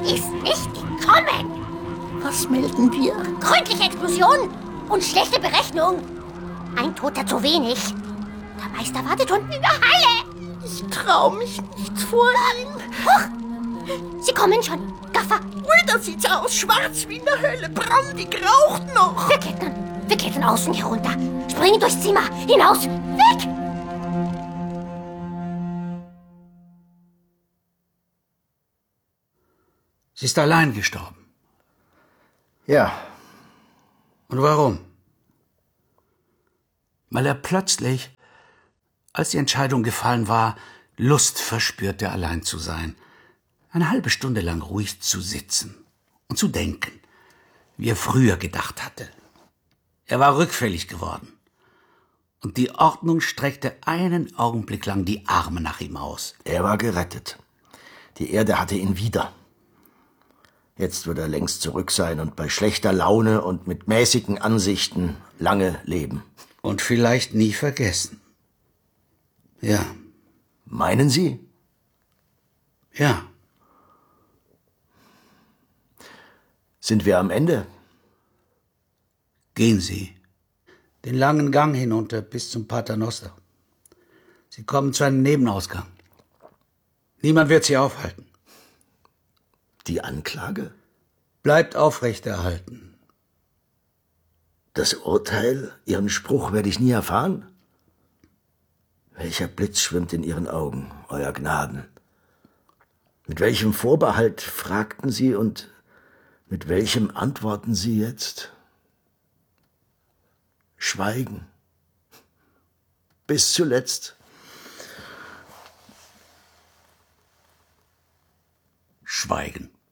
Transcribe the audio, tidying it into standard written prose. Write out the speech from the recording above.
ist nicht gekommen. Was melden wir? Gründliche Explosion und schlechte Berechnung. Ein Toter zu wenig. Der Meister wartet unten in der Halle. Ich trau mich nicht vor ihm. Huch! Sie kommen schon. Gaffer. Ui, da sieht's aus. Schwarz wie in der Hölle. Brandig raucht noch. Wir klettern außen herunter. Springen durchs Zimmer. Hinaus. Weg! Sie ist allein gestorben. Ja. Und warum? Weil er plötzlich, als die Entscheidung gefallen war, Lust verspürte, allein zu sein. Eine halbe Stunde lang ruhig zu sitzen und zu denken, wie er früher gedacht hatte. Er war rückfällig geworden. Und die Ordnung streckte einen Augenblick lang die Arme nach ihm aus. Er war gerettet. Die Erde hatte ihn wieder. Jetzt wird er längst zurück sein und bei schlechter Laune und mit mäßigen Ansichten lange leben. Und vielleicht nie vergessen. Ja. Meinen Sie? Ja. Sind wir am Ende? Gehen Sie den langen Gang hinunter bis zum Paternoster. Sie kommen zu einem Nebenausgang. Niemand wird Sie aufhalten. Die Anklage? Bleibt aufrechterhalten. Das Urteil, Ihren Spruch werde ich nie erfahren? Welcher Blitz schwimmt in Ihren Augen, Euer Gnaden? Mit welchem Vorbehalt fragten Sie und mit welchem antworten Sie jetzt? Schweigen. Bis zuletzt. Schweigen.